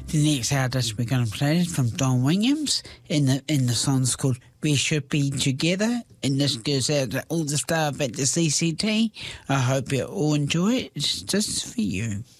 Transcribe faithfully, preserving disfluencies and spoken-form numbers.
The next artist we're going to play is from Don Williams, and the, and the song's called We Should Be Together, and this goes out to all the staff at the C C T. I hope you all enjoy it. It's just for you.